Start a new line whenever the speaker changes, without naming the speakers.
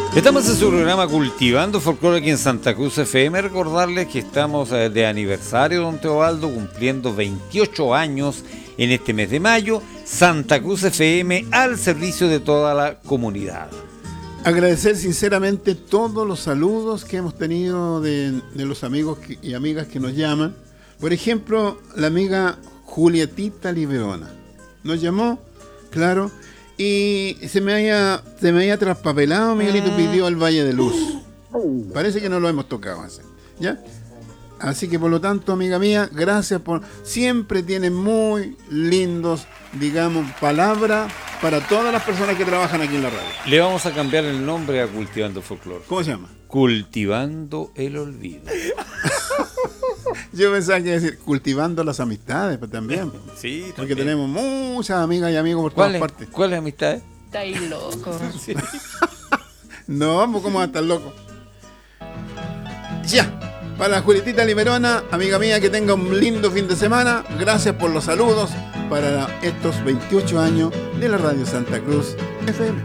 Estamos en su programa Cultivando Folclore aquí en Santa Cruz FM. Recordarles que estamos de aniversario, don Teobaldo, cumpliendo 28 años en este mes de mayo. Santa Cruz FM al servicio de toda la comunidad.
Agradecer sinceramente todos los saludos que hemos tenido de los amigos y amigas que nos llaman. Por ejemplo, la amiga Julietita Liberona nos llamó, claro, y se me había traspapelado, Miguelito pidió el Valle de Luz. Parece que no lo hemos tocado así, ¿ya? Así que por lo tanto, amiga mía, gracias por... Siempre tienen muy lindos, digamos, palabras para todas las personas que trabajan aquí en la radio.
Le vamos a cambiar el nombre a Cultivando Folclore.
¿Cómo se llama?
Cultivando el olvido.
Yo pensaba que iba a decir cultivando las amistades, pues también.
Sí,
porque
también.
tenemos muchas amigas y amigos por todas partes.
¿Cuáles amistades?
Está ahí loco.
Sí.
No, vamos, ¿cómo va a estar loco? Ya, para Julietita Liberona, amiga mía, que tenga un lindo fin de semana. Gracias por los saludos para estos 28 años de la Radio Santa Cruz FM.